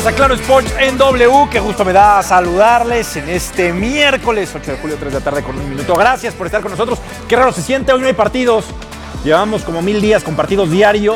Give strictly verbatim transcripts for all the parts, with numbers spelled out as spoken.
a Claro Sports en W. Qué gusto me da saludarles en este miércoles ocho de julio, tres de la tarde con un minuto. Gracias por estar con nosotros. Qué raro se siente, hoy no hay partidos. Llevamos como mil días con partidos diario.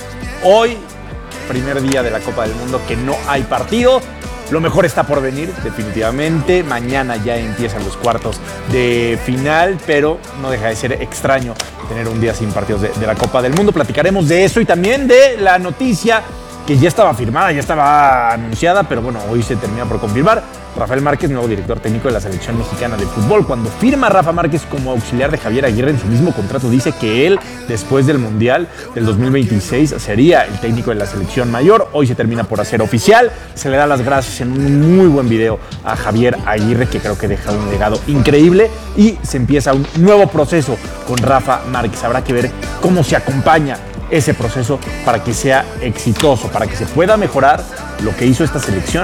Hoy, primer día de la Copa del Mundo que no hay partido. Lo mejor está por venir, definitivamente. Mañana ya empiezan los cuartos de final, pero no deja de ser extraño tener un día sin partidos de, de la Copa del Mundo. Platicaremos de eso y también de la noticia que ya estaba firmada, ya estaba anunciada, pero bueno, hoy se termina por confirmar. Rafael Márquez, nuevo director técnico de la Selección Mexicana de Fútbol. Cuando firma Rafa Márquez como auxiliar de Javier Aguirre en su mismo contrato, dice que él, después del Mundial del dos mil veintiséis, sería el técnico de la Selección Mayor. Hoy se termina por hacer oficial. Se le da las gracias en un muy buen video a Javier Aguirre, que creo que deja un legado increíble. Y se empieza un nuevo proceso con Rafa Márquez. Habrá que ver cómo se acompaña ese proceso para que sea exitoso, para que se pueda mejorar lo que hizo esta selección.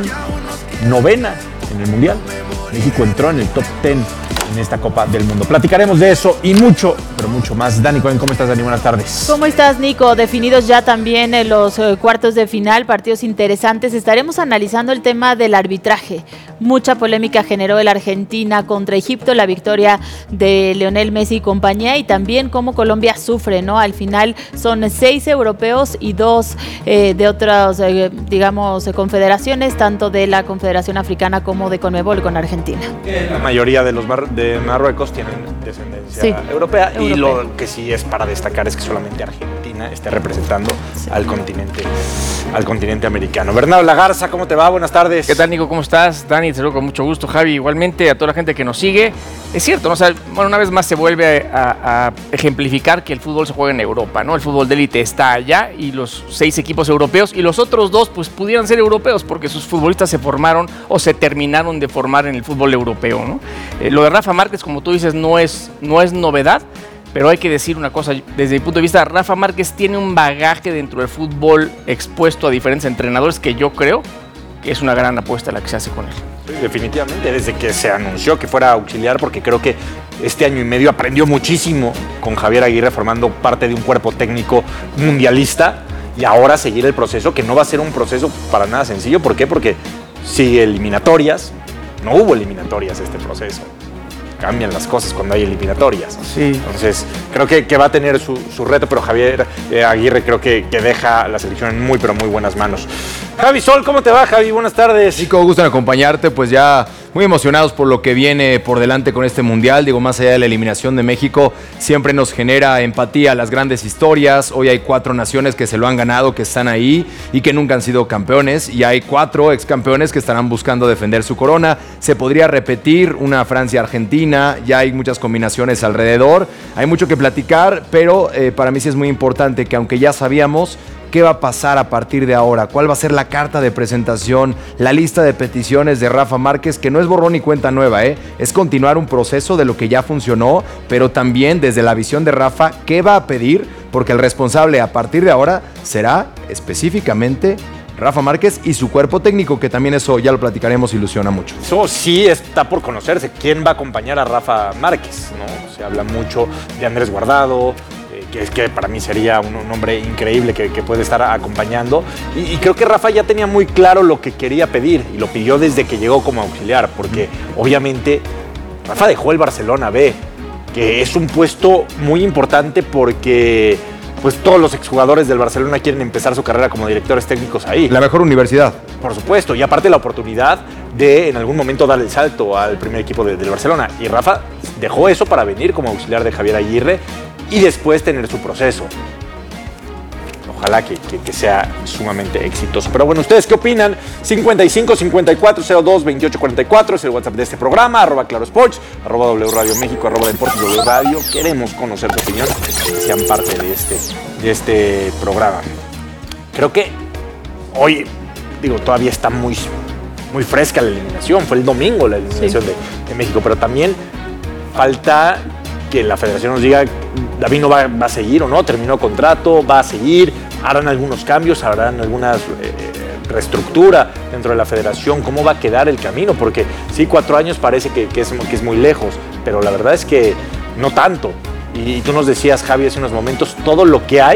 Novena en el Mundial. México entró en el top diez en esta Copa del Mundo. Platicaremos de eso y mucho, pero mucho más. Dani Cohen, ¿cómo estás, Dani? Buenas tardes. ¿Cómo estás, Nico? Definidos ya también eh, los eh, cuartos de final, partidos interesantes. Estaremos analizando el tema del arbitraje. Mucha polémica generó el Argentina contra Egipto, la victoria de Lionel Messi y compañía, y también cómo Colombia sufre, ¿no? Al final son seis europeos y dos eh, de otras, eh, digamos, eh, confederaciones, tanto de la Confederación Africana como de Conmebol con Argentina. La mayoría de los mar de Marruecos tienen descendencia sí, europea, europea, y lo que sí es para destacar es que solamente Argentina esté representando sí. al continente al continente americano. Bernardo Lagarza, ¿cómo te va? Buenas tardes. ¿Qué tal, Nico? ¿Cómo estás? Dani, te saludo con mucho gusto. Javi, igualmente, a toda la gente que nos sigue. Es cierto, ¿no? O sea, bueno, una vez más se vuelve a, a ejemplificar que el fútbol se juega en Europa, ¿no? El fútbol de élite está allá y los seis equipos europeos y los otros dos pues pudieran ser europeos porque sus futbolistas se formaron o se terminaron de formar en el fútbol europeo, ¿no? Eh, lo de Rafa Márquez, como tú dices, no es, no es novedad, pero hay que decir una cosa, desde mi punto de vista, Rafa Márquez tiene un bagaje dentro del fútbol expuesto a diferentes entrenadores que yo creo que es una gran apuesta la que se hace con él. Sí, definitivamente, desde que se anunció que fuera auxiliar, porque creo que este año y medio aprendió muchísimo con Javier Aguirre formando parte de un cuerpo técnico mundialista, y ahora seguir el proceso, que no va a ser un proceso para nada sencillo. ¿Por qué? Porque sigue eliminatorias, no hubo eliminatorias este proceso. Cambian las cosas cuando hay eliminatorias. Sí. Entonces, creo que, que va a tener su, su reto, pero Javier eh, Aguirre creo que, que deja la selección en muy, pero muy buenas manos. Javi Sol, ¿cómo te va, Javi? Buenas tardes. Nico, gusto en acompañarte, pues ya muy emocionados por lo que viene por delante con este Mundial. Digo, más allá de la eliminación de México, siempre nos genera empatía las grandes historias. Hoy hay cuatro naciones que se lo han ganado, que están ahí y que nunca han sido campeones. Y hay cuatro ex campeones que estarán buscando defender su corona. Se podría repetir una Francia-Argentina, ya hay muchas combinaciones alrededor. Hay mucho que platicar, pero eh, para mí sí es muy importante que aunque ya sabíamos qué va a pasar a partir de ahora, cuál va a ser la carta de presentación, la lista de peticiones de Rafa Márquez, que no es borrón y cuenta nueva, ¿eh? Es continuar un proceso de lo que ya funcionó, pero también desde la visión de Rafa, qué va a pedir, porque el responsable a partir de ahora será específicamente Rafa Márquez y su cuerpo técnico, que también eso ya lo platicaremos, ilusiona mucho. Eso sí está por conocerse, quién va a acompañar a Rafa Márquez, ¿no? Se habla mucho de Andrés Guardado, que es que para mí sería un, un hombre increíble que, que puede estar acompañando. Y, y creo que Rafa ya tenía muy claro lo que quería pedir y lo pidió desde que llegó como auxiliar, porque obviamente Rafa dejó el Barcelona B, que es un puesto muy importante porque pues todos los exjugadores del Barcelona quieren empezar su carrera como directores técnicos ahí. La mejor universidad. Por supuesto, y aparte la oportunidad de en algún momento dar el salto al primer equipo de, del Barcelona. Y Rafa dejó eso para venir como auxiliar de Javier Aguirre y después tener su proceso. Ojalá que, que, que sea sumamente exitoso. Pero bueno, ¿ustedes qué opinan? cincuenta y cinco, cincuenta y cuatro, cero dos, veintiocho, cuarenta y cuatro es el WhatsApp de este programa, arroba Claro Sports, arroba W Radio México, arroba Deportes W Radio. Queremos conocer tu opinión, que sean parte de este, de este programa. Creo que hoy, digo, todavía está muy, muy fresca la eliminación. Fue el domingo la eliminación sí. de, de México, pero también falta que la federación nos diga, David no va, va a seguir o no, terminó contrato, va a seguir, harán algunos cambios, harán alguna eh, reestructura dentro de la federación, cómo va a quedar el camino, porque sí, cuatro años parece que, que, es, que es muy lejos, pero la verdad es que no tanto. Y, y tú nos decías, Javi, hace unos momentos, todo lo que hay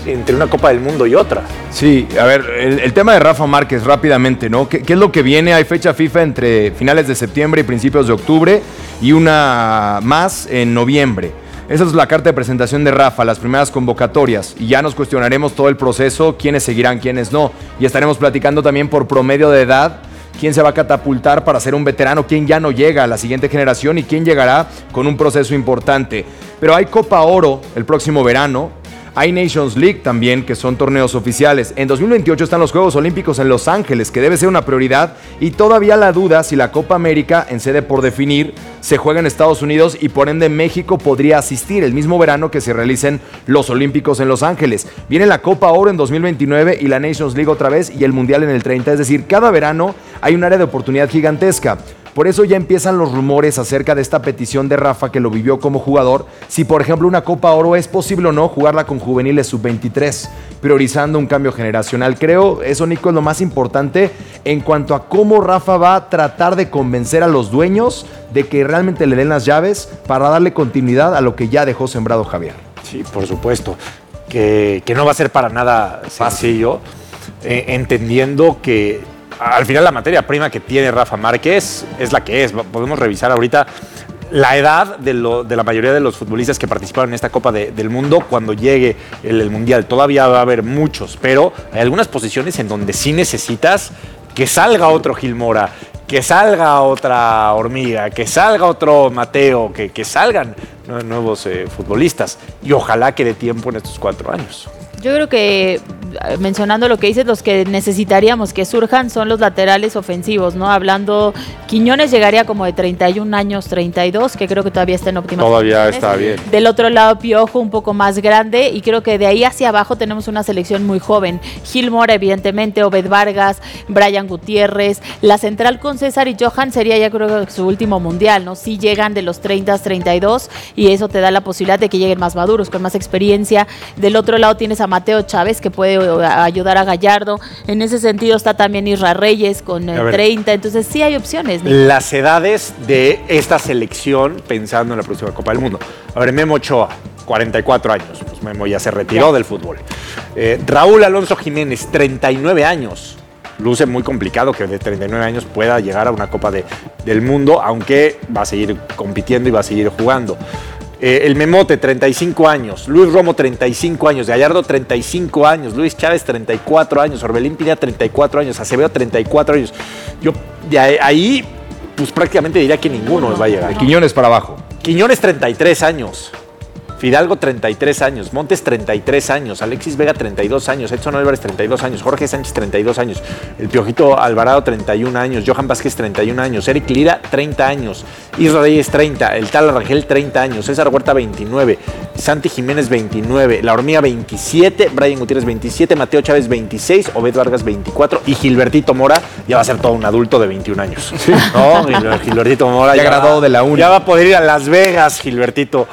entre una Copa del Mundo y otra. Sí, a ver, el, el tema de Rafa Márquez rápidamente, ¿no? ¿Qué, ¿Qué es lo que viene? Hay fecha FIFA entre finales de septiembre y principios de octubre y una más en noviembre. Esa es la carta de presentación de Rafa, las primeras convocatorias, y ya nos cuestionaremos todo el proceso, quiénes seguirán, quiénes no, y estaremos platicando también por promedio de edad, quién se va a catapultar para ser un veterano, quién ya no llega a la siguiente generación y quién llegará con un proceso importante. Pero hay Copa Oro el próximo verano, hay Nations League también, que son torneos oficiales. En dos mil veintiocho están los Juegos Olímpicos en Los Ángeles, que debe ser una prioridad, y todavía la duda si la Copa América, en sede por definir, se juega en Estados Unidos y por ende México podría asistir el mismo verano que se realicen los Olímpicos en Los Ángeles. Viene la Copa Oro en dos mil veintinueve y la Nations League otra vez y el Mundial en el treinta, es decir, cada verano hay un área de oportunidad gigantesca. Por eso ya empiezan los rumores acerca de esta petición de Rafa, que lo vivió como jugador, si por ejemplo una Copa Oro es posible o no jugarla con juveniles sub veintitrés, priorizando un cambio generacional. Creo eso, Nico, es lo más importante en cuanto a cómo Rafa va a tratar de convencer a los dueños de que realmente le den las llaves para darle continuidad a lo que ya dejó sembrado Javier. Sí, por supuesto, que, que no va a ser para nada sencillo, eh, entendiendo que al final la materia prima que tiene Rafa Márquez es la que es. Podemos revisar ahorita la edad de, lo, de la mayoría de los futbolistas que participaron en esta Copa de, del Mundo cuando llegue el, el Mundial. Todavía va a haber muchos, pero hay algunas posiciones en donde sí necesitas que salga otro Gil Mora, que salga otra Hormiga, que salga otro Mateo, que, que salgan nuevos eh, futbolistas. Y ojalá que dé tiempo en estos cuatro años. Yo creo que, mencionando lo que dices, los que necesitaríamos que surjan son los laterales ofensivos, ¿no? Hablando, Quiñones llegaría como de treinta y un años, treinta y dos, que creo que todavía está en óptimas Todavía condiciones. está bien. Del otro lado, Piojo, un poco más grande, y creo que de ahí hacia abajo tenemos una selección muy joven. Gil Mora, evidentemente, Obed Vargas, Brian Gutiérrez. La central con César y Johan sería, ya creo, su último mundial, ¿no? Sí llegan de los treinta, treinta y dos, y eso te da la posibilidad de que lleguen más maduros, con más experiencia. Del otro lado tienes a Mateo Chávez, que puede ayudar a Gallardo. En ese sentido está también Isra Reyes con eh, treinta, entonces sí hay opciones, ¿no? Las edades de esta selección pensando en la próxima Copa del Mundo. A ver, Memo Ochoa, cuarenta y cuatro años, pues Memo ya se retiró del fútbol. Eh, Raúl Alonso Jiménez, treinta y nueve años. Luce muy complicado que de treinta y nueve años pueda llegar a una Copa de, del Mundo, aunque va a seguir compitiendo y va a seguir jugando. Eh, el Memote, treinta y cinco años. Luis Romo, treinta y cinco años. Gallardo, treinta y cinco años. Luis Chávez, treinta y cuatro años. Orbelín Pineda, treinta y cuatro años. Acevedo, treinta y cuatro años. Yo de ahí, pues prácticamente diría que ninguno nos va a llegar. De Quiñones para abajo. Quiñones, treinta y tres años. Fidalgo, treinta y tres años. Montes, treinta y tres años. Alexis Vega, treinta y dos años. Edson Álvarez, treinta y dos años. Jorge Sánchez, treinta y dos años. El Piojito Alvarado, treinta y un años. Johan Vázquez, treinta y un años. Eric Lira, treinta años. Isra Reyes, treinta. El Tal Rangel, treinta años. César Huerta, veintinueve. Santi Jiménez, veintinueve. La Hormiga, veintisiete. Brian Gutiérrez, veintisiete. Mateo Chávez, veintiséis. Obed Vargas, veinticuatro. Y Gilbertito Mora ya va a ser todo un adulto de veintiún años. Sí. No, Gilbertito Mora ya, ya graduado va, de la uni. Ya va a poder ir a Las Vegas, Gilbertito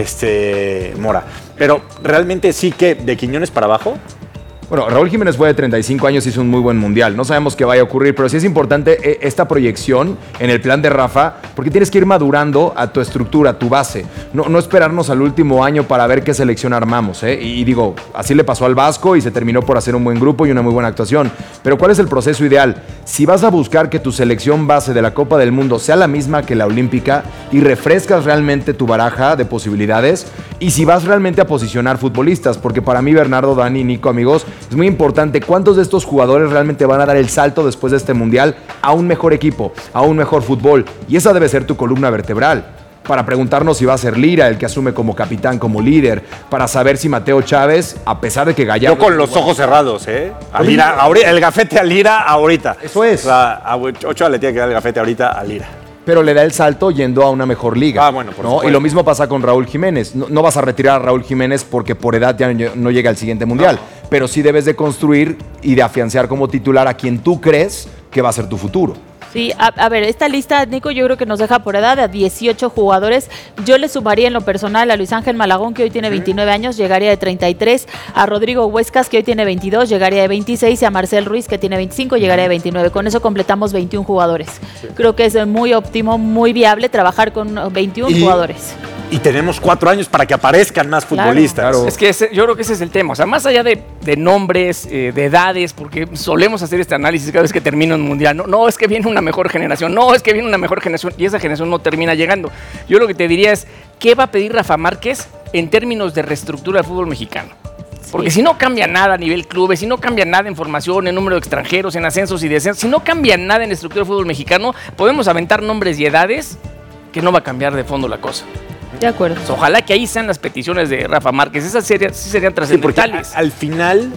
este, Mora. Pero realmente sí que de Quiñones para abajo. Bueno, Raúl Jiménez fue de treinta y cinco años, hizo un muy buen mundial. No sabemos qué vaya a ocurrir, pero sí es importante esta proyección en el plan de Rafa, porque tienes que ir madurando a tu estructura, a tu base. No, no esperarnos al último año para ver qué selección armamos, ¿eh? Y, y digo, así le pasó al Vasco y se terminó por hacer un buen grupo y una muy buena actuación. Pero ¿cuál es el proceso ideal? Si vas a buscar que tu selección base de la Copa del Mundo sea la misma que la olímpica y refrescas realmente tu baraja de posibilidades, y si vas realmente a posicionar futbolistas, porque para mí, Bernardo, Dani, Nico, amigos, es muy importante cuántos de estos jugadores realmente van a dar el salto después de este mundial a un mejor equipo, a un mejor fútbol. Y esa debe ser tu columna vertebral. Para preguntarnos si va a ser Lira el que asume como capitán, como líder. Para saber si Mateo Chávez, a pesar de que Gallardo... Yo con los ojos cerrados, ¿eh? A Lira, ahorita, el gafete a Lira ahorita. Eso es. O sea, a Ochoa le tiene que dar el gafete ahorita a Lira. Pero le da el salto yendo a una mejor liga. Ah, bueno, por ¿no? supuesto. Y lo mismo pasa con Raúl Jiménez. No, no vas a retirar a Raúl Jiménez porque por edad ya no llega al siguiente mundial. No. Pero sí debes de construir y de afianzar como titular a quien tú crees que va a ser tu futuro. Sí, a, a ver, esta lista, Nico, yo creo que nos deja por edad a dieciocho jugadores. Yo le sumaría en lo personal a Luis Ángel Malagón, que hoy tiene veintinueve años, llegaría de treinta y tres, a Rodrigo Huescas, que hoy tiene veintidós, llegaría de veintiséis, y a Marcel Ruiz, que tiene veinticinco, llegaría de veintinueve. Con eso completamos veintiún jugadores. Sí. Creo que es muy óptimo, muy viable trabajar con veintiún y, jugadores. Y tenemos cuatro años para que aparezcan más futbolistas. Claro. Es que ese, yo creo que ese es el tema. O sea, más allá de, de nombres, eh, de edades, porque solemos hacer este análisis cada vez que termina un mundial. No, no, es que viene una mejor generación. No, es que viene una mejor generación. Y esa generación no termina llegando. Yo lo que te diría es, ¿qué va a pedir Rafa Márquez en términos de reestructura del fútbol mexicano? Porque sí. si no cambia nada a nivel clubes, si no cambia nada en formación, en número de extranjeros, en ascensos y descensos, si no cambia nada en la estructura del fútbol mexicano, podemos aventar nombres y edades que no va a cambiar de fondo la cosa. De acuerdo. Pues ojalá que ahí sean las peticiones de Rafa Márquez. Esas serían, sí serían trascendentales. Sí, al final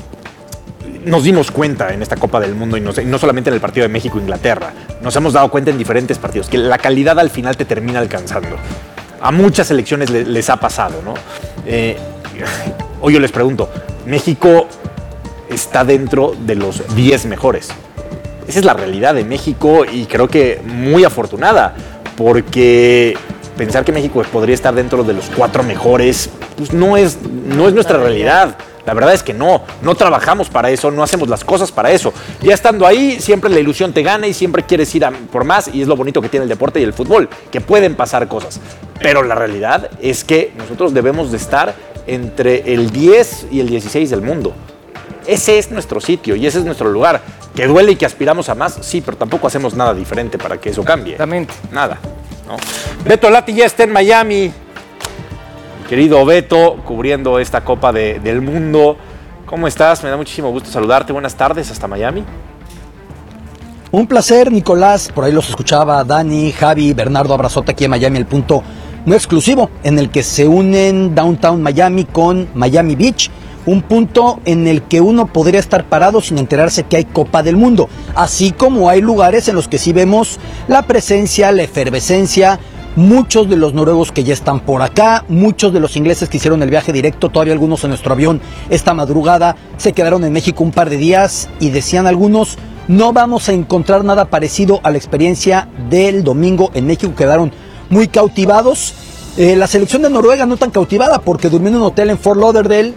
nos dimos cuenta en esta Copa del Mundo, y no, y no solamente en el partido de México-Inglaterra, nos hemos dado cuenta en diferentes partidos, que la calidad al final te termina alcanzando. A muchas selecciones les, les ha pasado, ¿no? Eh, hoy yo les pregunto, ¿México está dentro de los diez mejores? Esa es la realidad de México y creo que muy afortunada, porque pensar que México podría estar dentro de los cuatro mejores, pues no es, no es nuestra realidad. La verdad es que no, no trabajamos para eso, no hacemos las cosas para eso. Ya estando ahí, siempre la ilusión te gana y siempre quieres ir a por más, y es lo bonito que tiene el deporte y el fútbol, que pueden pasar cosas. Pero la realidad es que nosotros debemos de estar entre el diez y el dieciséis del mundo. Ese es nuestro sitio y ese es nuestro lugar. Que duele y que aspiramos a más, sí, pero tampoco hacemos nada diferente para que eso cambie. Exactamente. Nada, ¿no? Beto Lati ya está en Miami. Querido Beto, cubriendo esta Copa de, del Mundo. ¿Cómo estás? Me da muchísimo gusto saludarte. Buenas tardes hasta Miami. Un placer, Nicolás. Por ahí los escuchaba Dani, Javi, Bernardo. Abrazote aquí en Miami, el punto no exclusivo, en el que se unen Downtown Miami con Miami Beach. Un punto en el que uno podría estar parado sin enterarse que hay Copa del Mundo. Así como hay lugares en los que sí vemos la presencia, la efervescencia. Muchos de los noruegos que ya están por acá, muchos de los ingleses que hicieron el viaje directo, todavía algunos en nuestro avión esta madrugada, se quedaron en México un par de días y decían algunos, no vamos a encontrar nada parecido a la experiencia del domingo en México. Quedaron muy cautivados. Eh, la selección de Noruega no tan cautivada porque durmió en un hotel en Fort Lauderdale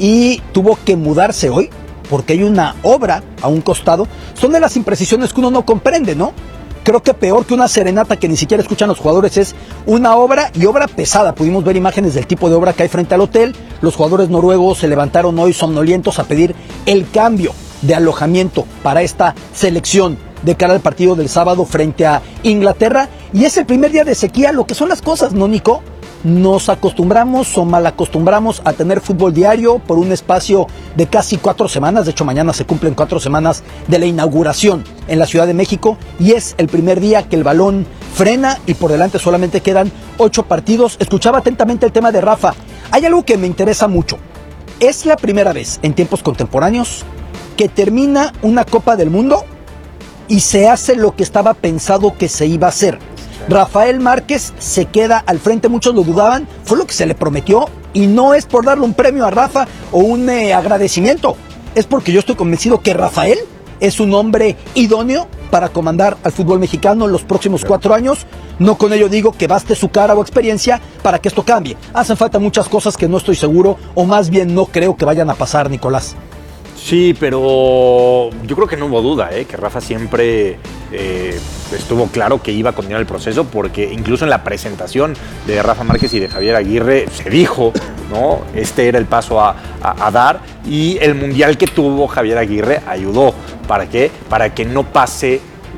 y tuvo que mudarse hoy porque hay una obra a un costado. Son de las imprecisiones que uno no comprende, ¿no? Creo que peor que una serenata que ni siquiera escuchan los jugadores es una obra, y obra pesada. Pudimos ver imágenes del tipo de obra que hay frente al hotel. Los jugadores noruegos se levantaron hoy somnolientos a pedir el cambio de alojamiento para esta selección de cara al partido del sábado frente a Inglaterra. Y es el primer día de sequía, lo que son las cosas, ¿no, Nico? Nos acostumbramos o mal acostumbramos a tener fútbol diario por un espacio de casi cuatro semanas. De hecho, mañana se cumplen cuatro semanas de la inauguración en la Ciudad de México y es el primer día que el balón frena y por delante solamente quedan ocho partidos. Escuchaba atentamente el tema de Rafa. Hay algo que me interesa mucho. Es la primera vez en tiempos contemporáneos que termina una Copa del Mundo y se hace lo que estaba pensado que se iba a hacer. Rafael Márquez se queda al frente, muchos lo dudaban, fue lo que se le prometió y no es por darle un premio a Rafa o un eh, agradecimiento, es porque yo estoy convencido que Rafael es un hombre idóneo para comandar al fútbol mexicano en los próximos cuatro años. No con ello digo que baste su cara o experiencia para que esto cambie. Hacen falta muchas cosas que no estoy seguro o más bien no creo que vayan a pasar, Nicolás. Sí, pero yo creo que no hubo duda, ¿eh? que Rafa siempre eh, estuvo claro que iba a continuar el proceso, porque incluso en la presentación de Rafa Márquez y de Javier Aguirre se dijo, ¿no? Este era el paso a, a, a dar, y el mundial que tuvo Javier Aguirre ayudó. ¿Para qué? Para que no pase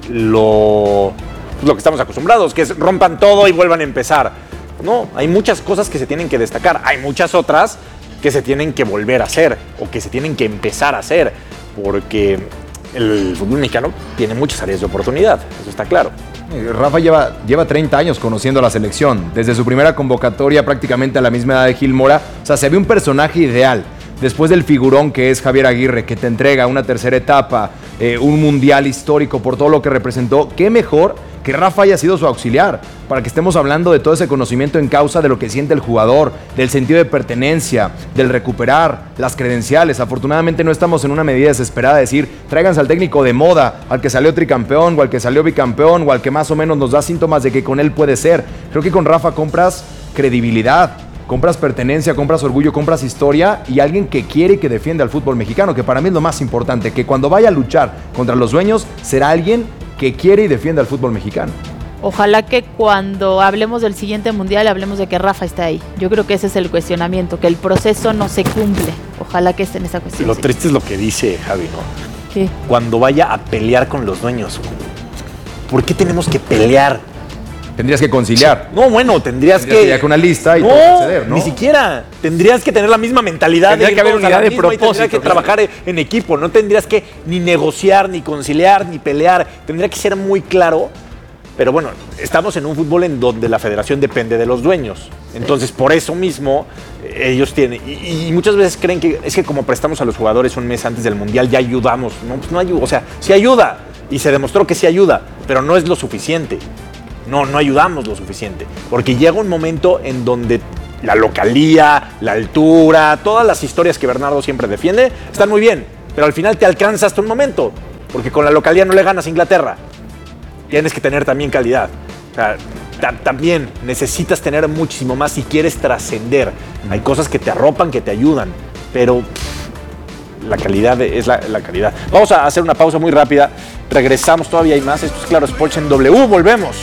lo, lo que estamos acostumbrados, que es rompan todo y vuelvan a empezar. No, hay muchas cosas que se tienen que destacar, hay muchas otras que se tienen que volver a hacer o que se tienen que empezar a hacer, porque el fútbol mexicano tiene muchas áreas de oportunidad, eso está claro. Rafa lleva, lleva treinta años conociendo a la selección, desde su primera convocatoria prácticamente a la misma edad de Gil Mora. O sea, se ve un personaje ideal. Después del figurón que es Javier Aguirre, que te entrega una tercera etapa, eh, un mundial histórico por todo lo que representó, qué mejor que Rafa haya sido su auxiliar, para que estemos hablando de todo ese conocimiento en causa de lo que siente el jugador, del sentido de pertenencia, del recuperar las credenciales. Afortunadamente no estamos en una medida desesperada de decir, tráiganse al técnico de moda, al que salió tricampeón, o al que salió bicampeón, o al que más o menos nos da síntomas de que con él puede ser. Creo que con Rafa compras credibilidad, compras pertenencia, compras orgullo, compras historia y alguien que quiere y que defiende al fútbol mexicano, que para mí es lo más importante, que cuando vaya a luchar contra los dueños será alguien que quiere y defiende al fútbol mexicano. Ojalá que cuando hablemos del siguiente mundial hablemos de que Rafa está ahí. Yo creo que ese es el cuestionamiento, que el proceso no se cumple. Ojalá que esté en esa cuestión. Lo sí. triste es lo que dice Javi, ¿no? ¿Qué? Cuando vaya a pelear con los dueños. ¿Por qué tenemos que pelear? Tendrías que conciliar. No, bueno, tendrías, Tendrías que... que ir con una lista y no, proceder, ¿no? ni siquiera. Tendrías que tener la misma mentalidad. Tendría de que haber irnos a la unidad de misma y propósito, Tendrías que claro. trabajar en equipo. No tendrías que ni negociar, ni conciliar, ni pelear. Tendría que ser muy claro. Pero bueno, estamos en un fútbol en donde la federación depende de los dueños. Entonces, por eso mismo, eh, ellos tienen... Y, y muchas veces creen que es que como prestamos a los jugadores un mes antes del Mundial, ya ayudamos. No, pues no ayuda. O sea, sí ayuda. Y se demostró que sí ayuda, pero no es lo suficiente. No, no ayudamos lo suficiente. Porque llega un momento en donde la localía, la altura, todas las historias que Bernardo siempre defiende, están muy bien. Pero al final te alcanza hasta un momento. Porque con la localía no le ganas a Inglaterra. Tienes que tener también calidad. O sea, ta- también necesitas tener muchísimo más si quieres trascender. Hay cosas que te arropan, que te ayudan, pero pff, la calidad es la, la calidad. Vamos a hacer una pausa muy rápida. Regresamos, todavía hay más. Esto es Claro Sports en W. Volvemos.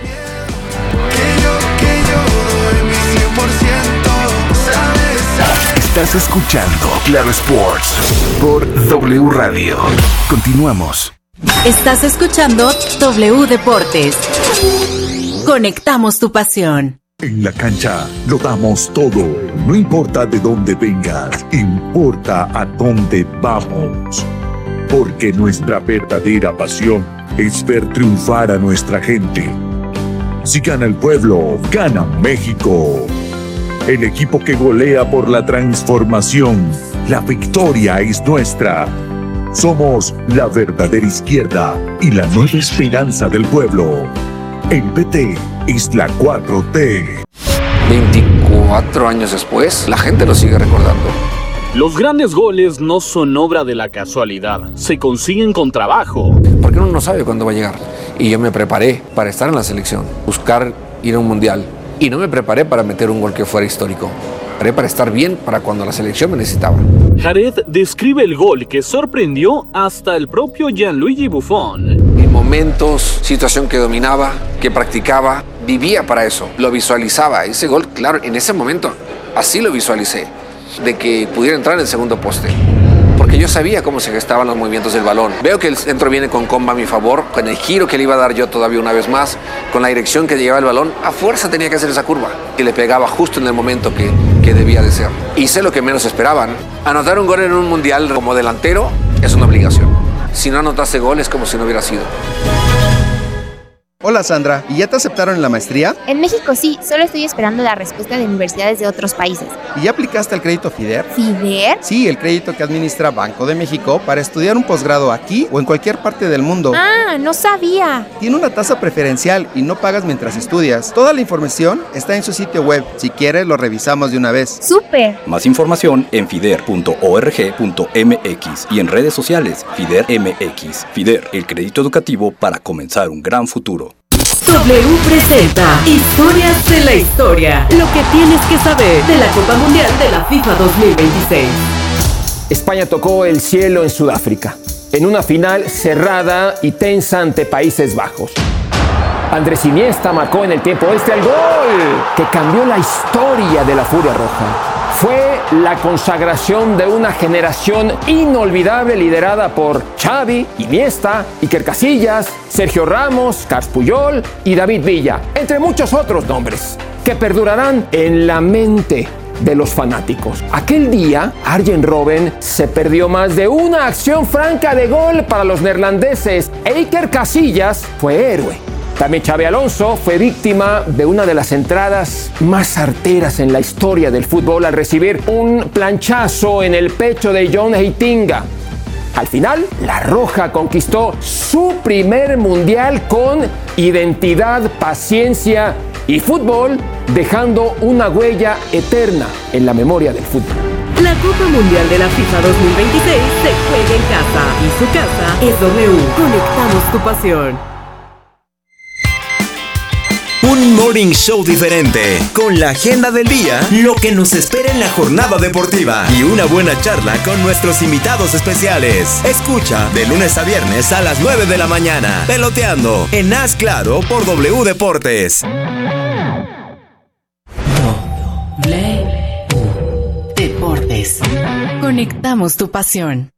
Estás escuchando Claro Sports por W Radio. Continuamos. Estás escuchando W Deportes. Conectamos tu pasión. En la cancha lo damos todo. No importa de dónde vengas, importa a dónde vamos. Porque nuestra verdadera pasión es ver triunfar a nuestra gente. Si gana el pueblo, gana México. El equipo que golea por la transformación. La victoria es nuestra. Somos la verdadera izquierda y la nueva esperanza del pueblo. El P T es la cuatro T. veinticuatro años después, la gente lo sigue recordando. Los grandes goles no son obra de la casualidad, se consiguen con trabajo. Porque uno no sabe cuándo va a llegar. Y yo me preparé para estar en la selección, buscar ir a un mundial. Y no me preparé para meter un gol que fuera histórico. Me preparé para estar bien para cuando la selección me necesitaba. Jared describe el gol que sorprendió hasta el propio Gianluigi Buffon. En momentos, situación que dominaba, que practicaba, vivía para eso, lo visualizaba. Ese gol, claro, en ese momento, así lo visualicé, de que pudiera entrar en el segundo poste. Porque yo sabía cómo se gestaban los movimientos del balón. Veo que el centro viene con comba a mi favor, con el giro que le iba a dar yo todavía una vez más, con la dirección que llevaba el balón, a fuerza tenía que hacer esa curva, que le pegaba justo en el momento que, que debía de ser. Hice lo que menos esperaban. Anotar un gol en un mundial como delantero es una obligación. Si no anotaste gol es como si no hubiera sido. Hola Sandra, ¿y ya te aceptaron en la maestría? En México sí, solo estoy esperando la respuesta de universidades de otros países. ¿Y ya aplicaste al crédito FIDER? ¿FIDER? Sí, el crédito que administra Banco de México para estudiar un posgrado aquí o en cualquier parte del mundo. Ah, no sabía. Tiene una tasa preferencial y no pagas mientras estudias. Toda la información está en su sitio web. Si quieres, lo revisamos de una vez. ¡Súper! Más información en fider punto org punto m x y en redes sociales FIDER M X. FIDER, el crédito educativo para comenzar un gran futuro. W presenta Historias de la Historia. Lo que tienes que saber de la Copa Mundial de la FIFA dos mil veintiséis. España tocó el cielo en Sudáfrica, en una final cerrada y tensa ante Países Bajos. Andrés Iniesta marcó en el tiempo extra el gol que cambió la historia de la Furia Roja. Fue la consagración de una generación inolvidable liderada por Xavi, Iniesta, Iker Casillas, Sergio Ramos, Carles Puyol y David Villa, entre muchos otros nombres, que perdurarán en la mente de los fanáticos. Aquel día, Arjen Robben se perdió más de una acción franca de gol para los neerlandeses e Iker Casillas fue héroe. También Xabi Alonso fue víctima de una de las entradas más arteras en la historia del fútbol al recibir un planchazo en el pecho de John Heitinga. Al final, la Roja conquistó su primer mundial con identidad, paciencia y fútbol, dejando una huella eterna en la memoria del fútbol. La Copa Mundial de la FIFA dos mil veintiséis se juega en casa y su casa es W. Conectamos tu pasión. Un morning show diferente, con la agenda del día, lo que nos espera en la jornada deportiva y una buena charla con nuestros invitados especiales. Escucha de lunes a viernes a las nueve de la mañana, Peloteando, en Haz Claro por W Deportes. W Deportes. Conectamos tu pasión.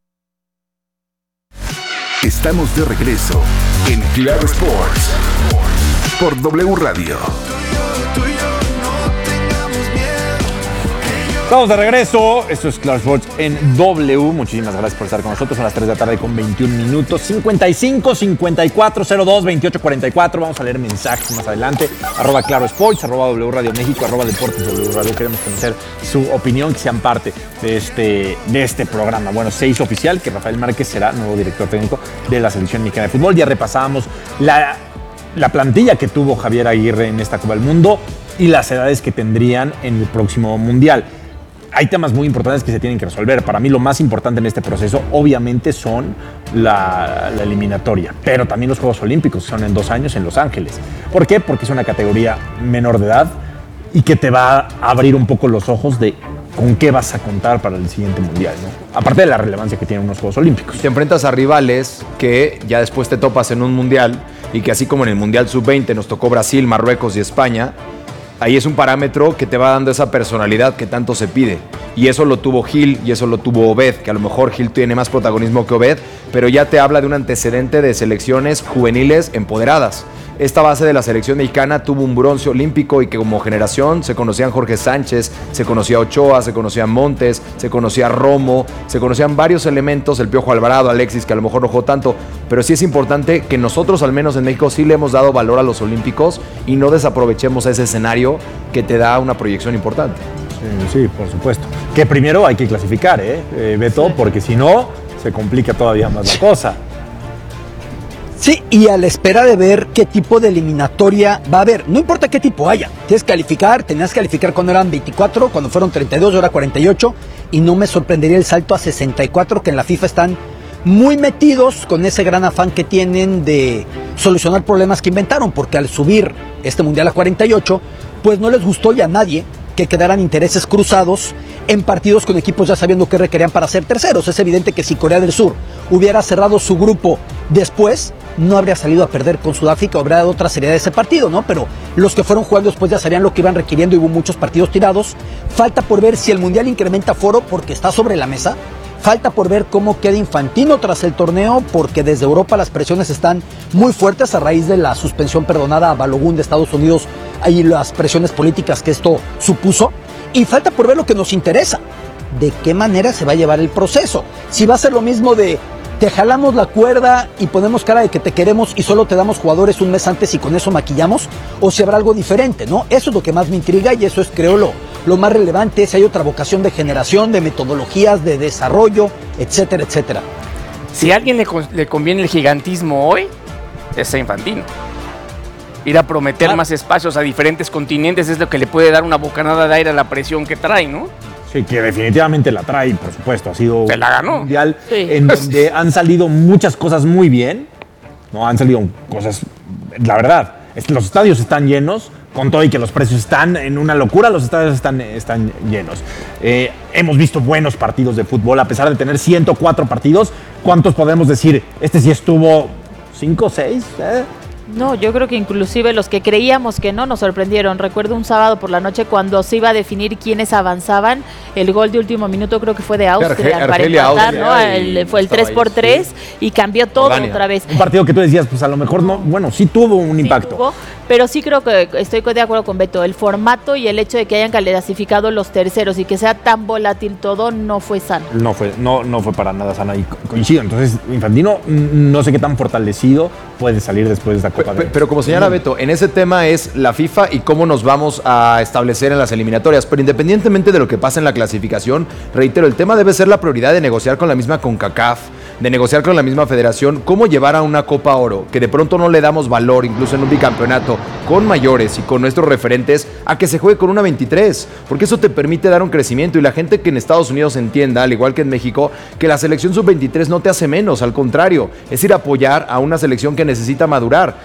Estamos de regreso en Claro Sports por W Radio. Estamos de regreso, esto es Claro Sports en W. Muchísimas gracias por estar con nosotros. Son las tres de la tarde con veintiún minutos. cincuenta y cinco, cincuenta y cuatro, cero dos, veintiocho, cuarenta y cuatro. Vamos a leer mensajes más adelante. Arroba Claro Sports, arroba W Radio México, arroba Deportes W Radio. Queremos conocer su opinión, que sean parte de este, de este programa. Bueno, se hizo oficial que Rafael Márquez será nuevo director técnico de la Selección Mexicana de Fútbol. Ya repasábamos la, la plantilla que tuvo Javier Aguirre en esta Copa del Mundo y las edades que tendrían en el próximo Mundial. Hay temas muy importantes que se tienen que resolver. Para mí lo más importante en este proceso obviamente son la, la eliminatoria, pero también los Juegos Olímpicos, que son en dos años en Los Ángeles. ¿Por qué? Porque es una categoría menor de edad y que te va a abrir un poco los ojos de con qué vas a contar para el siguiente Mundial, ¿no? Aparte de la relevancia que tienen unos Juegos Olímpicos. Te enfrentas a rivales que ya después te topas en un Mundial y que así como en el Mundial sub veinte nos tocó Brasil, Marruecos y España, ahí es un parámetro que te va dando esa personalidad que tanto se pide. Y eso lo tuvo Gil y eso lo tuvo Obed, que a lo mejor Gil tiene más protagonismo que Obed, pero ya te habla de un antecedente de selecciones juveniles empoderadas. Esta base de la selección mexicana tuvo un bronce olímpico y que como generación se conocían Jorge Sánchez, se conocía Ochoa, se conocían Montes, se conocía Romo, se conocían varios elementos, el Piojo Alvarado, Alexis, que a lo mejor no jugó tanto, pero sí es importante que nosotros al menos en México sí le hemos dado valor a los olímpicos y no desaprovechemos ese escenario que te da una proyección importante. Sí, sí, por supuesto. Que primero hay que clasificar, ¿eh, eh Beto? Porque si no, se complica todavía más la cosa. Sí, y a la espera de ver qué tipo de eliminatoria va a haber. No importa qué tipo haya. Tienes que calificar, tenías que calificar cuando eran veinticuatro, cuando fueron treinta y dos, ahora cuarenta y ocho. Y no me sorprendería el salto a sesenta y cuatro, que en la FIFA están muy metidos con ese gran afán que tienen de solucionar problemas que inventaron. Porque al subir este Mundial a cuarenta y ocho, pues no les gustó ya a nadie que quedaran intereses cruzados en partidos con equipos ya sabiendo qué requerían para ser terceros. Es evidente que si Corea del Sur hubiera cerrado su grupo después, no habría salido a perder con Sudáfrica, habría dado otra seriedad de ese partido, ¿no? Pero los que fueron jugando después ya sabían lo que iban requiriendo y hubo muchos partidos tirados. Falta por ver si el Mundial incrementa foro porque está sobre la mesa. Falta por ver cómo queda Infantino tras el torneo, porque desde Europa las presiones están muy fuertes a raíz de la suspensión perdonada a Balogun de Estados Unidos y las presiones políticas que esto supuso. Y falta por ver lo que nos interesa, de qué manera se va a llevar el proceso. Si va a ser lo mismo de te jalamos la cuerda y ponemos cara de que te queremos y solo te damos jugadores un mes antes y con eso maquillamos, o si habrá algo diferente, ¿no? Eso es lo que más me intriga y eso es, creo, lo, lo más relevante, si hay otra vocación de generación, de metodologías, de desarrollo, etcétera, etcétera. Si a alguien le, le conviene el gigantismo hoy, es a Infantino. Ir a prometer ah. más espacios a diferentes continentes es lo que le puede dar una bocanada de aire a la presión que trae, ¿no? Sí, que definitivamente la trae, por supuesto. Ha sido Se la ganó. un mundial sí. en donde han salido muchas cosas muy bien. No, han salido cosas, la verdad, los estadios están llenos, con todo y que los precios están en una locura, los estadios están, están llenos. Eh, hemos visto buenos partidos de fútbol, a pesar de tener ciento cuatro partidos. ¿Cuántos podemos decir? Este sí estuvo cinco, seis, ¿eh? No, yo creo que inclusive los que creíamos que no nos sorprendieron. Recuerdo un sábado por la noche cuando se iba a definir quiénes avanzaban. El gol de último minuto creo que fue de Austria Arge- para empatar, ¿no? El, fue el tres por tres sí. Y cambió todo Albania. Otra vez. Un partido que tú decías, pues a lo mejor no, bueno, sí tuvo un sí impacto. Tuvo, pero sí creo que estoy de acuerdo con Beto. El formato y el hecho de que hayan clasificado los terceros y que sea tan volátil todo no fue sano. No fue, no, no fue para nada sano y coincido. Entonces, Infantino no sé qué tan fortalecido puede salir después de esta Copa. Pero, pero como señala Beto, en ese tema es la FIFA y cómo nos vamos a establecer en las eliminatorias. Pero independientemente de lo que pase en la clasificación, reitero, el tema debe ser la prioridad de negociar con la misma CONCACAF, de negociar con la misma federación, cómo llevar a una Copa Oro, que de pronto no le damos valor, incluso en un bicampeonato, con mayores y con nuestros referentes, a que se juegue con una veintitrés, porque eso te permite dar un crecimiento y la gente que en Estados Unidos entienda, al igual que en México, que la selección sub veintitrés no te hace menos, al contrario, es ir a apoyar a una selección que necesita madurar.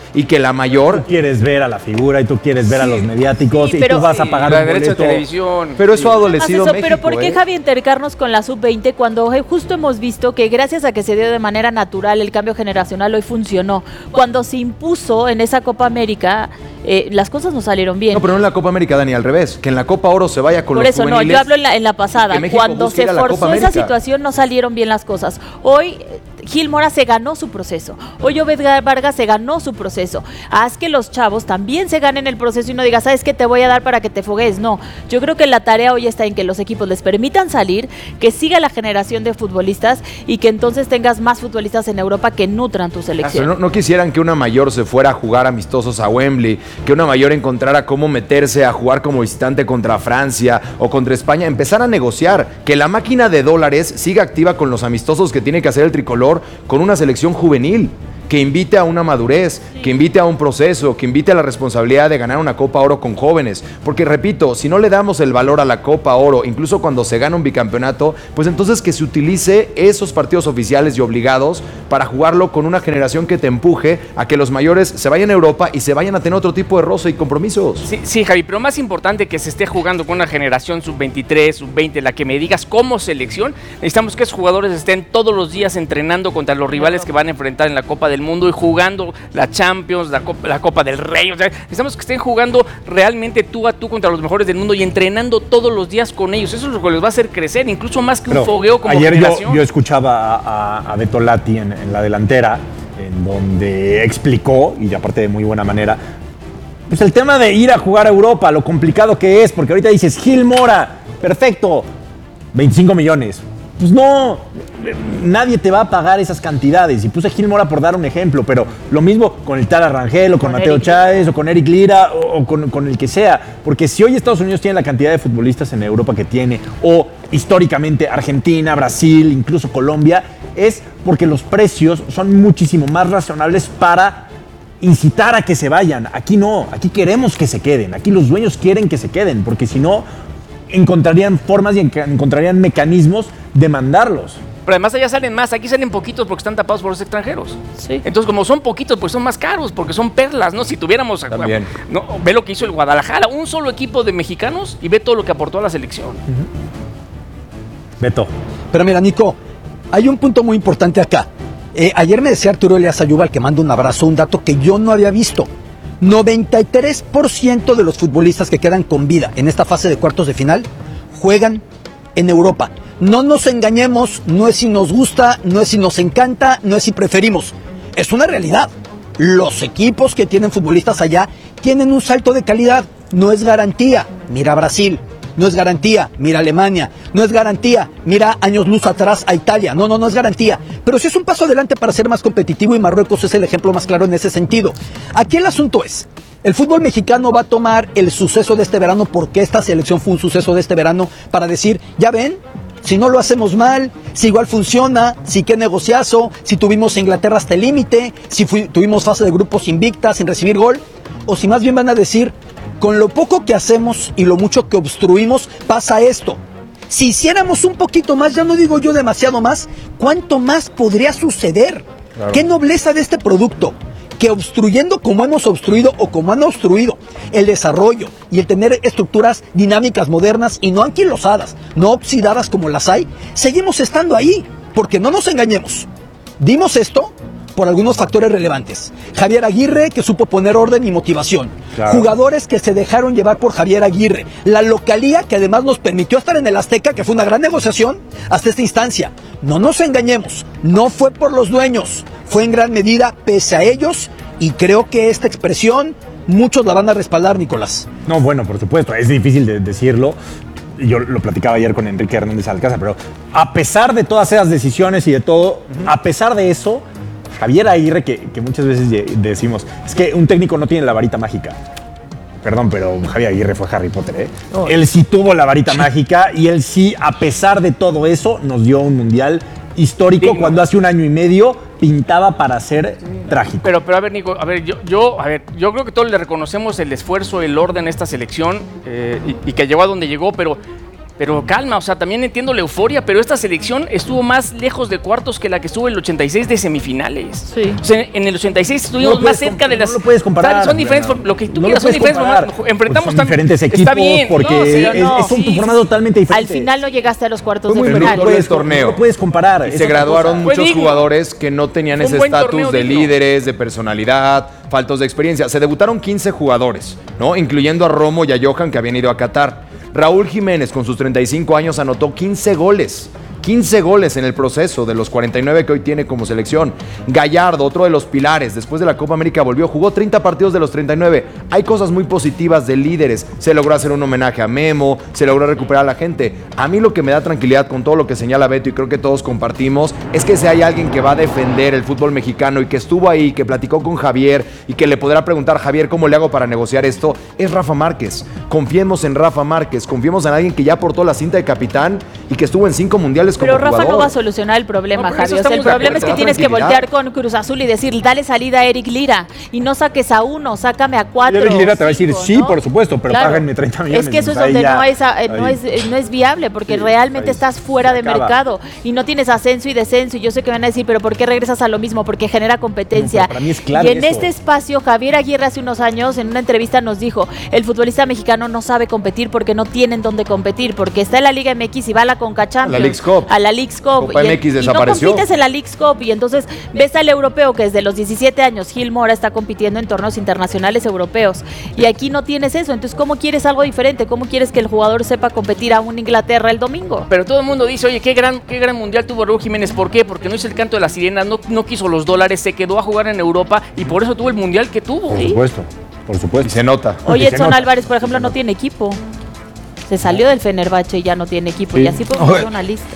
y que la mayor... Tú quieres ver a la figura y tú quieres ver sí. a los mediáticos sí, y tú vas a pagar sí, un derecho boleto. de televisión. Pero eso ha adolecido eso, México. Pero ¿por qué, eh? Javi, entercarnos con la sub veinte cuando justo hemos visto que gracias a que se dio de manera natural el cambio generacional hoy funcionó? Cuando se impuso en esa Copa América, eh, las cosas no salieron bien. No, pero no en la Copa América, Dani, al revés. Que en la Copa Oro se vaya con Por los eso, juveniles. no, yo hablo en la, en la pasada. Cuando se forzó esa situación no salieron bien las cosas. Hoy Gil Mora se ganó su proceso. Hoy Obed Vargas se ganó su proceso. Haz que los chavos también se ganen el proceso y no digas, ¿sabes qué te voy a dar para que te fogues? No, yo creo que la tarea hoy está en que los equipos les permitan salir, que siga la generación de futbolistas y que entonces tengas más futbolistas en Europa que nutran tu selección. No, no quisieran que una mayor se fuera a jugar amistosos a Wembley, que una mayor encontrara cómo meterse a jugar como visitante contra Francia o contra España, empezar a negociar, que la máquina de dólares siga activa con los amistosos que tiene que hacer el tricolor con una selección juvenil, que invite a una madurez, que invite a un proceso, que invite a la responsabilidad de ganar una Copa Oro con jóvenes. Porque repito, si no le damos el valor a la Copa Oro, incluso cuando se gana un bicampeonato, pues entonces que se utilice esos partidos oficiales y obligados para jugarlo con una generación que te empuje a que los mayores se vayan a Europa y se vayan a tener otro tipo de roce y compromisos. Sí, sí, Javi, pero más importante que se esté jugando con una generación sub veintitrés, sub veinte, la que me digas como selección, necesitamos que esos jugadores estén todos los días entrenando contra los rivales que van a enfrentar en la Copa del Mundo y jugando la Champions, la Copa, la Copa del Rey. O sea, necesitamos que estén jugando realmente tú a tú contra los mejores del mundo y entrenando todos los días con ellos. Eso es lo que les va a hacer crecer, incluso más que Pero un fogueo como ayer generación. Yo, yo escuchaba a, a, a Beto Lati en, en la delantera, en donde explicó, y aparte de muy buena manera, pues el tema de ir a jugar a Europa, lo complicado que es, porque ahorita dices, Gil Mora, perfecto, veinticinco millones. Pues no, nadie te va a pagar esas cantidades. Y puse Gil Mora por dar un ejemplo, pero lo mismo con el Tala Rangel, o con, con Mateo Eric Chávez, o con Eric Lira, o, o con, con el que sea. Porque si hoy Estados Unidos tiene la cantidad de futbolistas en Europa que tiene, o históricamente Argentina, Brasil, incluso Colombia, es porque los precios son muchísimo más razonables para incitar a que se vayan. Aquí no, aquí queremos que se queden, aquí los dueños quieren que se queden, porque si no, encontrarían formas y encontrarían mecanismos de mandarlos. Pero además allá salen más, aquí salen poquitos porque están tapados por los extranjeros. Sí. Entonces, como son poquitos, pues son más caros, porque son perlas, ¿no? Si tuviéramos... También. No, ve lo que hizo el Guadalajara, un solo equipo de mexicanos y ve todo lo que aportó a la selección. Uh-huh. Beto. Pero mira, Nico, hay un punto muy importante acá. Eh, ayer me decía Arturo Elías Ayuba, al que mando un abrazo, un dato que yo no había visto. noventa y tres por ciento de los futbolistas que quedan con vida en esta fase de cuartos de final juegan en Europa. No nos engañemos, no es si nos gusta, no es si nos encanta, no es si preferimos. Es una realidad. Los equipos que tienen futbolistas allá tienen un salto de calidad. No es garantía. Mira Brasil. No es garantía. Mira Alemania. No es garantía. Mira años luz atrás a Italia. No, no, no es garantía. Pero sí es un paso adelante para ser más competitivo y Marruecos es el ejemplo más claro en ese sentido. Aquí el asunto es, el fútbol mexicano va a tomar el suceso de este verano, porque esta selección fue un suceso de este verano, para decir, ya ven, si no lo hacemos mal, si igual funciona, si qué negociazo, si tuvimos a Inglaterra hasta el límite, si fui, tuvimos fase de grupos invicta sin recibir gol, o si más bien van a decir, con lo poco que hacemos y lo mucho que obstruimos, pasa esto. Si hiciéramos un poquito más, ya no digo yo demasiado más, ¿cuánto más podría suceder? Claro. ¿Qué nobleza de este producto? Que obstruyendo como hemos obstruido o como han obstruido el desarrollo y el tener estructuras dinámicas modernas y no anquilosadas, no oxidadas como las hay, seguimos estando ahí, porque no nos engañemos. Dimos esto por algunos factores relevantes. Javier Aguirre, que supo poner orden y motivación. Claro. Jugadores que se dejaron llevar por Javier Aguirre. La localía que además nos permitió estar en el Azteca, que fue una gran negociación hasta esta instancia. No nos engañemos, no fue por los dueños, fue en gran medida pese a ellos, y creo que esta expresión muchos la van a respaldar, Nicolás. No, bueno, por supuesto, es difícil de decirlo. Yo lo platicaba ayer con Enrique Hernández Alcázar, pero a pesar de todas esas decisiones y de todo, uh-huh. a pesar de eso, Javier Aguirre, que, que muchas veces decimos, es que un técnico no tiene la varita mágica. Perdón, pero Javier Aguirre fue Harry Potter, ¿eh? Oh. Él sí tuvo la varita mágica y él sí, a pesar de todo eso, nos dio un mundial histórico. Digno. Cuando hace un año y medio pintaba para ser trágico. Pero, pero a ver, Nico, a ver, yo, yo, a ver, yo creo que todos le reconocemos el esfuerzo, el orden a esta selección eh, y, y que llegó a donde llegó, pero Pero calma, o sea, también entiendo la euforia, pero esta selección estuvo más lejos de cuartos que la que estuvo en el ochenta y seis de semifinales. Sí. O sea, en el ochenta y seis estuvimos no más cerca de las... No lo puedes comparar. Son diferentes, lo que tú no quieras, son diferentes. Comparar. Enfrentamos pues son también... diferentes equipos está bien, porque no, sí, es, no, es un sí, formato totalmente diferente. Al final no llegaste a los cuartos Fue de muy final. bonito el torneo. No lo puedes comparar. Y se graduaron muchos digno. jugadores que no tenían Fue un ese buen estatus torneo de digno. líderes, de personalidad, faltos de experiencia. Se debutaron quince jugadores, ¿no? Incluyendo a Romo y a Johan, que habían ido a Qatar. Raúl Jiménez, con sus treinta y cinco años, anotó quince goles. quince goles en el proceso de los cuarenta y nueve que hoy tiene como selección. Gallardo, otro de los pilares, después de la Copa América volvió, jugó treinta partidos de los treinta y nueve. Hay cosas muy positivas de líderes. Se logró hacer un homenaje a Memo, se logró recuperar a la gente. A mí lo que me da tranquilidad con todo lo que señala Beto, y creo que todos compartimos, es que si hay alguien que va a defender el fútbol mexicano y que estuvo ahí, que platicó con Javier y que le podrá preguntar, Javier, ¿cómo le hago para negociar esto? Es Rafa Márquez. Confiemos en Rafa Márquez, confiemos en alguien que ya portó la cinta de capitán y que estuvo en cinco mundiales como Pero Rafa jugador. no va a solucionar el problema, No, Javi. O sea, el estamos de problema es acuerdo, que tienes que tranquilidad. voltear con Cruz Azul y decir, dale salida a Eric Lira y no saques a uno, sácame a cuatro. Y Eric Lira te va a decir, cinco, sí, ¿no? por supuesto, pero Claro. páganme treinta millones. Es que eso es Ahí donde ya, no, es, eh, no, ahí. es, no es viable, porque Sí, realmente ahí estás fuera se de acaba. mercado y no tienes ascenso y descenso. Y yo sé que van a decir, pero ¿por qué regresas a lo mismo? Porque genera competencia. No, pero para mí es claro y en eso. este espacio, Javier Aguirre hace unos años, en una entrevista nos dijo, el futbolista mexicano no sabe competir porque no tienen dónde competir, porque está en la Liga M X y va a la Conca Champions. Leagues Cup. A la Leagues Cup. Copa y, M X y no desapareció. compites en la Leagues Cup y entonces ves al europeo que desde los diecisiete años Gil Mora está compitiendo en torneos internacionales europeos y aquí no tienes eso. Entonces, ¿cómo quieres algo diferente? ¿Cómo quieres que el jugador sepa competir a un Inglaterra el domingo? Pero todo el mundo dice, oye, qué gran, qué gran mundial tuvo Raúl Jiménez. ¿Por qué? Porque no hizo el canto de la sirena, no, no quiso los dólares, se quedó a jugar en Europa y por eso tuvo el mundial que tuvo. Por supuesto, por supuesto. Y se nota. Oye, Y se Edson nota. Álvarez, por ejemplo, no tiene equipo. Se salió del Fenerbahce y ya no tiene equipo. Sí. Y así podemos Oye. hacer una lista.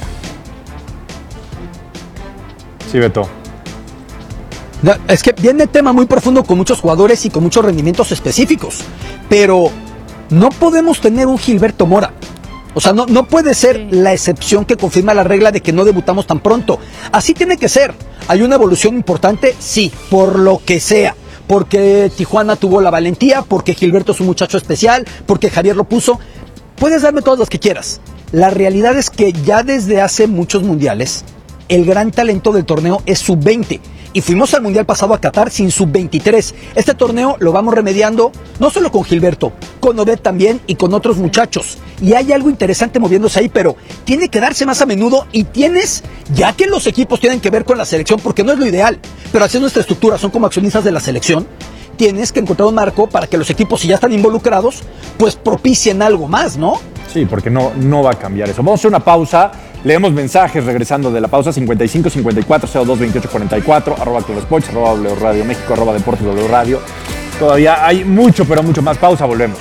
Sí, Beto. No, es que viene tema muy profundo con muchos jugadores y con muchos rendimientos específicos. Pero no podemos tener un Gilberto Mora. O sea, no, no puede ser Sí. la excepción que confirma la regla de que no debutamos tan pronto. Así tiene que ser. ¿Hay una evolución importante? Sí, por lo que sea. Porque Tijuana tuvo la valentía, porque Gilberto es un muchacho especial, porque Javier lo puso. Puedes darme todas las que quieras. La realidad es que ya desde hace muchos mundiales, el gran talento del torneo es sub veinte. Y fuimos al mundial pasado a Qatar sin sub veintitrés. Este torneo lo vamos remediando no solo con Gilberto, con Obed también y con otros muchachos. Y hay algo interesante moviéndose ahí, pero tiene que darse más a menudo y tienes, ya que los equipos tienen que ver con la selección, porque no es lo ideal, pero así es nuestra estructura, son como accionistas de la selección. Tienes que encontrar un marco para que los equipos, si ya están involucrados, pues propicien algo más, ¿no? Sí, porque no, no va a cambiar eso. Vamos a hacer una pausa. Leemos mensajes regresando de la pausa. cincuenta y cinco, cincuenta y cuatro, cero dos, veintiocho, cuarenta y cuatro, arroba Club Sports, arroba W Radio México, arroba Deportes W Radio. Todavía hay mucho, pero mucho más. Pausa, volvemos.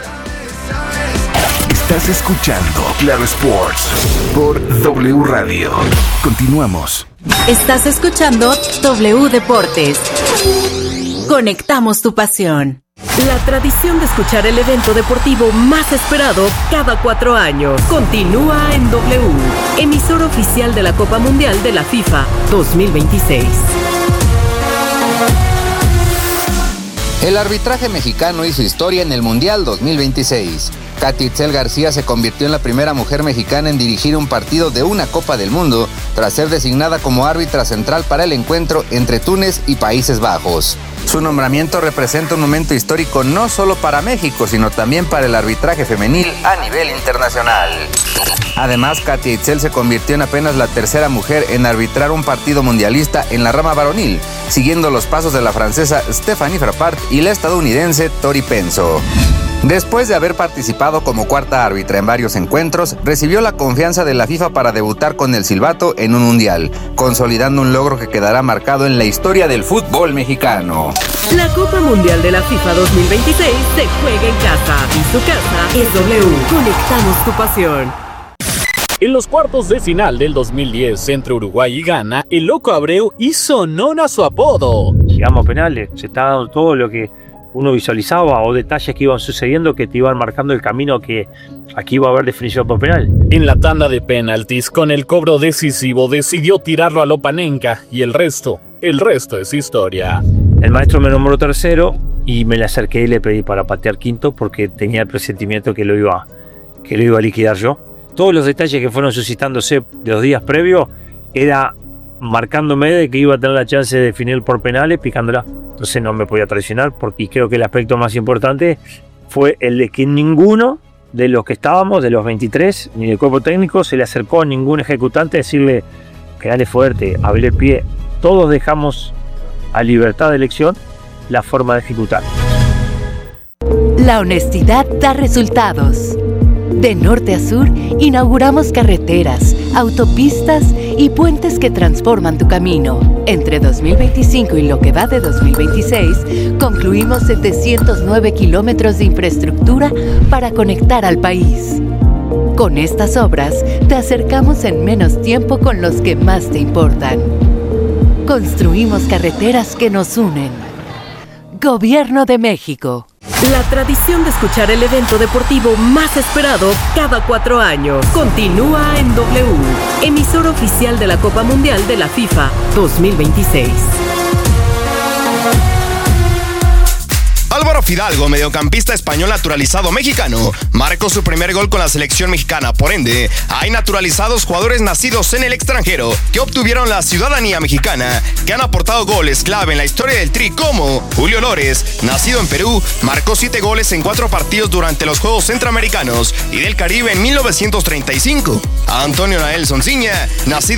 Estás escuchando Claro Sports por W Radio. Continuamos. Estás escuchando W Deportes. Conectamos tu pasión. La tradición de escuchar el evento deportivo más esperado cada cuatro años continúa en W, emisor oficial de la Copa Mundial de la FIFA dos mil veintiséis. El arbitraje mexicano hizo historia en el Mundial dos mil veintiséis. Katy Itzel García se convirtió en la primera mujer mexicana en dirigir un partido de una Copa del Mundo tras ser designada como árbitra central para el encuentro entre Túnez y Países Bajos. Su nombramiento representa un momento histórico no solo para México, sino también para el arbitraje femenil a nivel internacional. Además, Katy Itzel se convirtió en apenas la tercera mujer en arbitrar un partido mundialista en la rama varonil, siguiendo los pasos de la francesa Stéphanie Frappart y la estadounidense Tori Penso. Después de haber participado como cuarta árbitra en varios encuentros, recibió la confianza de la FIFA para debutar con el silbato en un mundial, consolidando un logro que quedará marcado en la historia del fútbol mexicano. La Copa Mundial de la FIFA dos mil veintiséis se juega en casa y su casa es W. Conectamos tu pasión. En los cuartos de final del dos mil diez entre Uruguay y Ghana, el Loco Abreu hizo honor a su apodo. Llegamos a penales, se está dando todo lo que uno visualizaba o detalles que iban sucediendo que te iban marcando el camino que aquí iba a haber definición por penal. En la tanda de penaltis, con el cobro decisivo, decidió tirarlo a Lopanenka y el resto, el resto es historia. El maestro me nombró tercero y me le acerqué y le pedí para patear quinto porque tenía el presentimiento que lo iba, que lo iba a liquidar yo. todos los detalles que fueron suscitándose de los días previos, era marcándome de que iba a tener la chance de definir por penales picándola. Entonces no me podía traicionar, porque y creo que el aspecto más importante fue el de que ninguno de los que estábamos, de los veintitrés, ni del cuerpo técnico, se le acercó a ningún ejecutante a decirle que dale fuerte, abre el pie. Todos dejamos a libertad de elección la forma de ejecutar. La honestidad da resultados. De norte a sur, inauguramos carreteras, autopistas y puentes que transforman tu camino. Entre dos mil veinticinco y lo que va de dos mil veintiséis, concluimos setecientos nueve kilómetros de infraestructura para conectar al país. Con estas obras, te acercamos en menos tiempo con los que más te importan. Construimos carreteras que nos unen. Gobierno de México. La tradición de escuchar el evento deportivo más esperado cada cuatro años continúa en W, emisor oficial de la Copa Mundial de la FIFA dos mil veintiséis. Álvaro Fidalgo, mediocampista español naturalizado mexicano, marcó su primer gol con la selección mexicana. Por ende, hay naturalizados jugadores nacidos en el extranjero que obtuvieron la ciudadanía mexicana, que han aportado goles clave en la historia del Tri, como Julio Lores, nacido en Perú, marcó siete goles en cuatro partidos durante los Juegos Centroamericanos y del Caribe en mil novecientos treinta y cinco. Antonio Nael Sonciña, nacido